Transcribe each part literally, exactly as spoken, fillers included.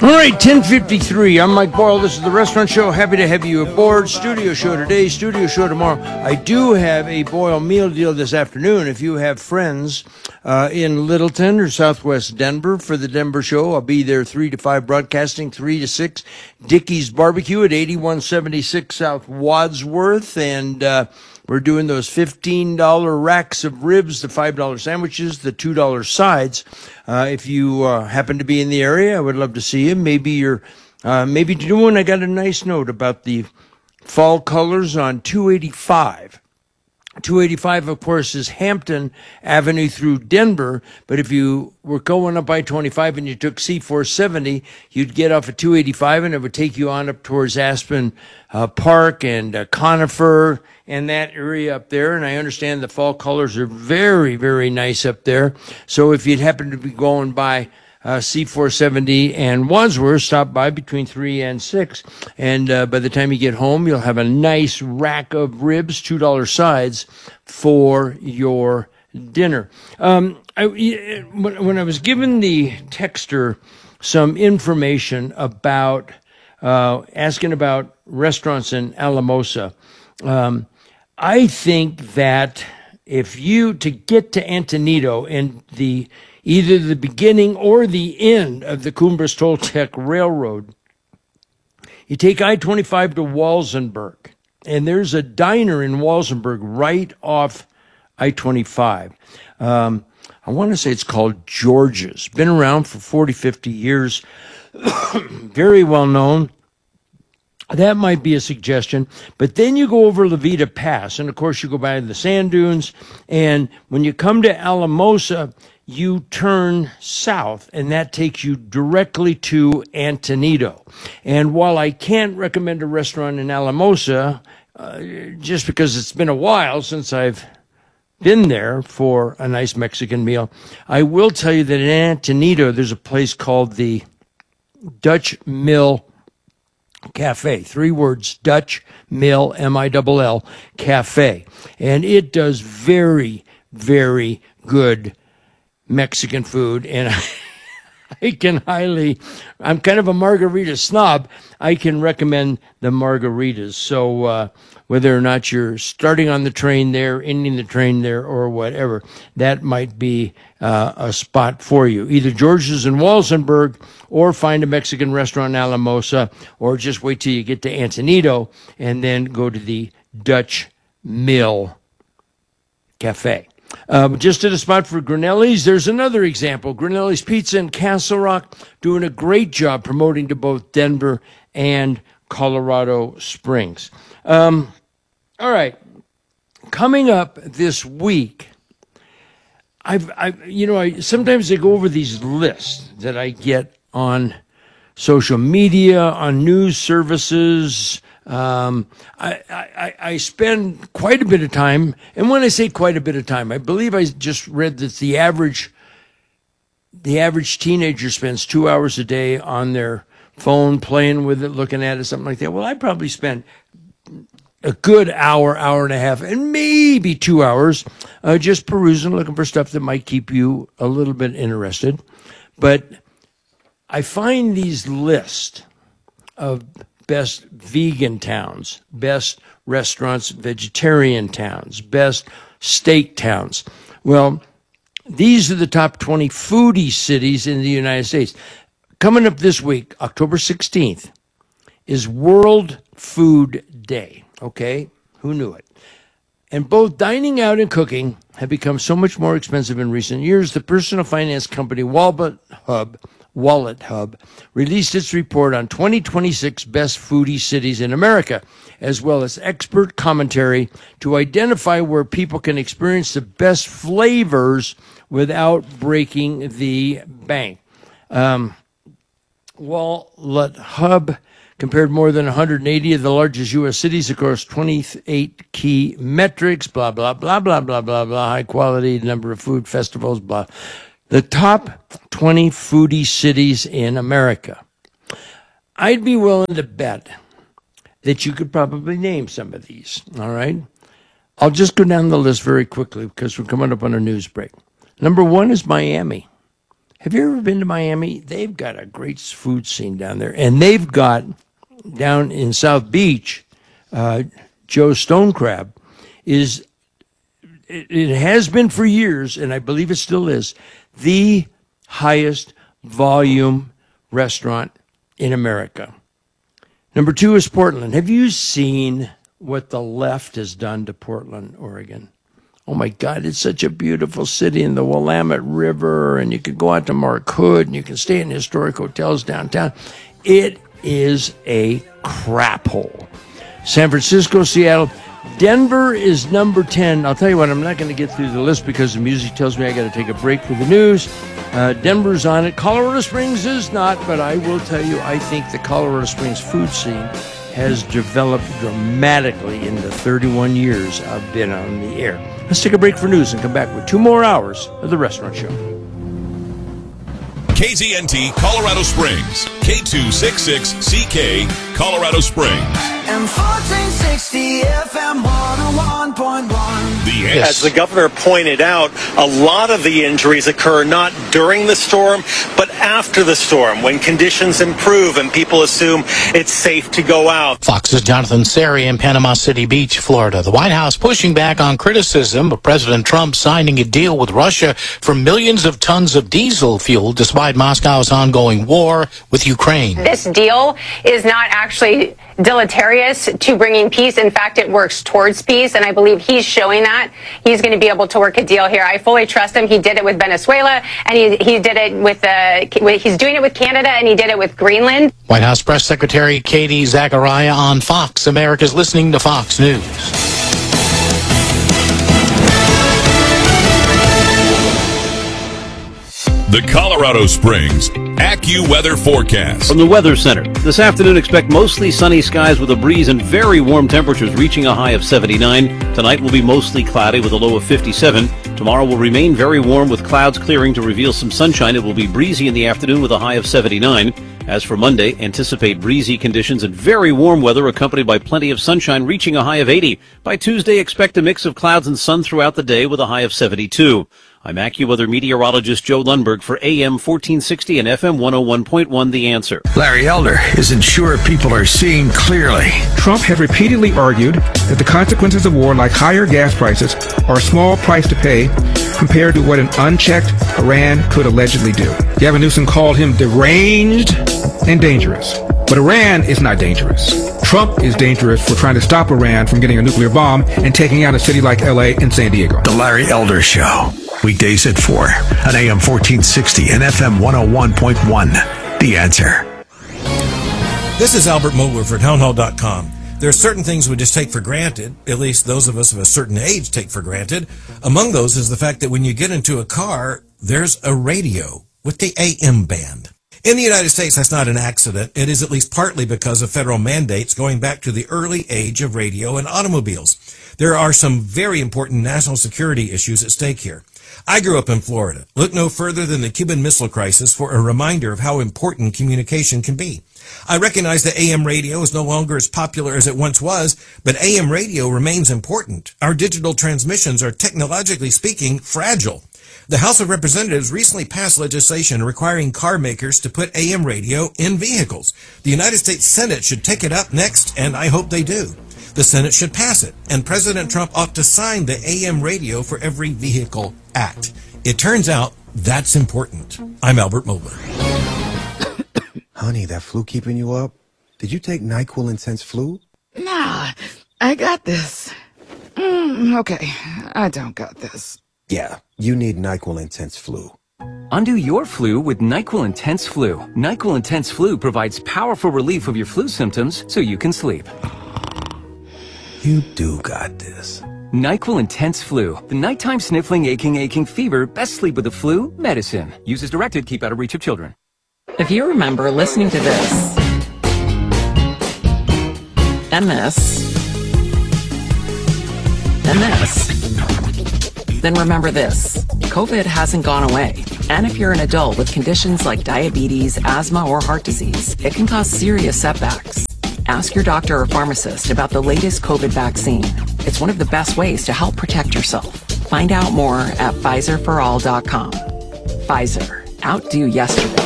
All right, ten fifty-three. I'm Mike Boyle. This is the Restaurant Show. Happy to have you aboard. Studio show today, studio show tomorrow. I do have a Boyle meal deal this afternoon. If you have friends uh, in Littleton or Southwest Denver for the Denver show, I'll be there three to five broadcasting, three to six. Dickey's Barbecue at eighty-one seventy-six South Wadsworth. And uh, we're doing those fifteen dollar racks of ribs, the five dollar sandwiches, the two dollar sides. Uh, if you uh, happen to be in the area, I would love to see you. Maybe you're, uh, maybe doing, I got a nice note about the fall colors on two eighty-five. two eighty-five, of course, is Hampton Avenue through Denver, but if you were going up I twenty-five and you took C four seventy, you'd get off at two eighty-five and it would take you on up towards Aspen uh, Park and uh, Conifer and that area up there. And I understand the fall colors are very, very nice up there. So if you'd happen to be going by Uh, C four seventy and Wadsworth, stop by between three and six. And uh, by the time you get home, you'll have a nice rack of ribs, two dollar sides for your dinner. Um, I, when, when I was given the texter some information about uh, asking about restaurants in Alamosa, um, I think that if you, to get to Antonito and the either the beginning or the end of the Cumbres Toltec Railroad, you take I twenty-five to Walsenburg, and there's a diner in Walsenburg right off I twenty-five. Um, I want to say it's called George's. Been around for forty, fifty years. Very well known. That might be a suggestion. But then you go over Levita Pass, and of course you go by the sand dunes, and when you come to Alamosa, you turn south, and that takes you directly to Antonito. And while I can't recommend a restaurant in Alamosa, uh, just because it's been a while since I've been there for a nice Mexican meal, I will tell you that in Antonito, there's a place called the Dutch Mill Cafe. Three words, Dutch Mill, M I L L, Cafe. And it does very, very good Mexican food, and I, I can highly, I'm kind of a margarita snob. I can recommend the margaritas. So uh, whether or not you're starting on the train there, ending the train there, or whatever, that might be uh, a spot for you. Either George's in Walsenburg, or find a Mexican restaurant in Alamosa, or just wait till you get to Antonito and then go to the Dutch Mill Cafe. Uh, just at a spot for Grinelli's, there's another example. Grinelli's Pizza in Castle Rock, doing a great job promoting to both Denver and Colorado Springs. Um, all right, coming up this week, I've, I've, you know, I sometimes I go over these lists that I get on social media, on news services. Um, I, I, I spend quite a bit of time, and when I say quite a bit of time, I believe I just read that the average, the average teenager spends two hours a day on their phone, playing with it, looking at it, something like that. Well, I probably spend a good hour, hour and a half, and maybe two hours, uh, just perusing, looking for stuff that might keep you a little bit interested. But I find these lists of best vegan towns, best restaurants, vegetarian towns, best steak towns. Well, these are the top twenty foodie cities in the United States. Coming up this week, October sixteenth, is World Food Day. Okay, who knew it? And both dining out and cooking have become so much more expensive in recent years. The personal finance company Wallet Hub Wallet Hub released its report on twenty twenty-six best foodie cities in America, as well as expert commentary to identify where people can experience the best flavors without breaking the bank. Um, Wallet Hub compared more than one hundred eighty of the largest U S cities across twenty-eight key metrics, blah, blah, blah, blah, blah, blah, blah, high quality, number of food festivals, blah. The top twenty foodie cities in America. I'd be willing to bet that you could probably name some of these, all right? I'll just go down the list very quickly because we're coming up on a news break. Number one is Miami. Have you ever been to Miami? They've got a great food scene down there. And they've got, down in South Beach, uh, Joe's Stone Crab is, it, it has been for years, and I believe it still is, the highest volume restaurant in America. Number two is Portland. Have you seen what the left has done to Portland, Oregon? Oh, my God, it's such a beautiful city in the Willamette River, and you can go out to Mark Hood, and you can stay in historic hotels downtown. It is a crap hole. San Francisco, Seattle. Denver is number ten. I'll tell you what, I'm not going to get through the list because the music tells me I got to take a break for the news. Uh, Denver's on it. Colorado Springs is not, but I will tell you, I think the Colorado Springs food scene has developed dramatically in the thirty-one years I've been on the air. Let's take a break for news and come back with two more hours of The Restaurant Show. K Z N T Colorado Springs, K two sixty-six C K, Colorado Springs. And fourteen sixty F M one oh one point one. The answer. As the governor pointed out, a lot of the injuries occur not during the storm, but after the storm, when conditions improve and people assume it's safe to go out. Fox's Jonathan Seri in Panama City Beach, Florida. The White House pushing back on criticism of President Trump signing a deal with Russia for millions of tons of diesel fuel despite Moscow's ongoing war with Ukraine. This deal is not actually deleterious to bringing peace. In fact, it works towards peace, and I believe he's showing that. He's going to be able to work a deal here. I fully trust him. He did it with Venezuela, and he he did it with uh, he's doing it with Canada, and he did it with Greenland. White House Press Secretary Katie Zachariah on Fox. America's listening to Fox News. The Colorado Springs AccuWeather forecast. From the Weather Center. This afternoon, expect mostly sunny skies with a breeze and very warm temperatures reaching a high of seventy-nine. Tonight will be mostly cloudy with a low of fifty-seven. Tomorrow will remain very warm with clouds clearing to reveal some sunshine. It will be breezy in the afternoon with a high of seventy-nine. As for Monday, anticipate breezy conditions and very warm weather accompanied by plenty of sunshine reaching a high of eighty. By Tuesday, expect a mix of clouds and sun throughout the day with a high of seventy-two. I'm AccuWeather meteorologist Joe Lundberg for A M fourteen sixty and F M one oh one point one The Answer. Larry Elder isn't sure people are seeing clearly. Trump has repeatedly argued that the consequences of war, like higher gas prices, are a small price to pay compared to what an unchecked Iran could allegedly do. Gavin Newsom called him deranged and dangerous. But Iran is not dangerous. Trump is dangerous for trying to stop Iran from getting a nuclear bomb and taking out a city like L A and San Diego. The Larry Elder Show. Weekdays at four on A M fourteen sixty and F M one oh one point one. The Answer. This is Albert Mohler for townhall dot com. There are certain things we just take for granted, at least those of us of a certain age take for granted. Among those is the fact that when you get into a car, there's a radio with the A M band. In the United States, that's not an accident. It is at least partly because of federal mandates going back to the early age of radio and automobiles. There are some very important national security issues at stake here. I grew up in Florida. Look no further than the Cuban Missile Crisis for a reminder of how important communication can be. I recognize that A M radio is no longer as popular as it once was, but A M radio remains important. Our digital transmissions are, technologically speaking, fragile. The House of Representatives recently passed legislation requiring car makers to put A M radio in vehicles. The United States Senate should take it up next, and I hope they do. The Senate should pass it, and President Trump ought to sign the A M Radio for Every Vehicle Act. It turns out that's important. I'm Albert Mohler. Honey, that flu keeping you up? Did you take NyQuil Intense Flu? Nah, I got this. Mm, okay, I don't got this. Yeah, you need NyQuil Intense Flu. Undo your flu with NyQuil Intense Flu. NyQuil Intense Flu provides powerful relief of your flu symptoms so you can sleep. You do got this. NyQuil Intense Flu. The nighttime sniffling, aching, aching fever. Best sleep with the flu medicine. Use as directed. Keep out of reach of children. If you remember listening to this, and this, and this, then remember this. COVID hasn't gone away. And if you're an adult with conditions like diabetes, asthma, or heart disease, it can cause serious setbacks. Ask your doctor or pharmacist about the latest COVID vaccine. It's one of the best ways to help protect yourself. Find out more at Pfizer for all dot com. Pfizer. outdo yesterday.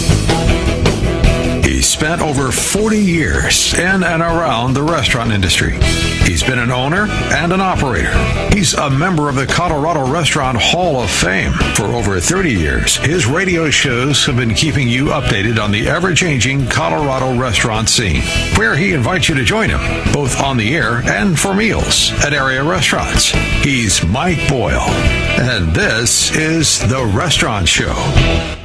He spent over forty years in and around the restaurant industry. He's been an owner and an operator. He's a member of the Colorado Restaurant Hall of Fame. For over thirty years, his radio shows have been keeping you updated on the ever-changing Colorado restaurant scene, where he invites you to join him, both on the air and for meals at area restaurants. He's Mike Boyle, and this is The Restaurant Show.